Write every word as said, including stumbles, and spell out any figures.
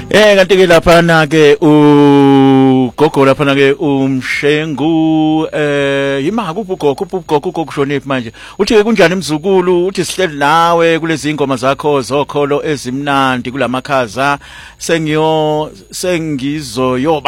Eh kanti ke lapha na ke ugogo lapha na ke umshengu eh yima kuphi ugogo ugogo ugokushonephi manje uthi ke kunjani imzukulu uthi sihleli nawe kulezi ingoma zakho zokholo ezimnandi kulamakhaza sengiyo sengizoyoba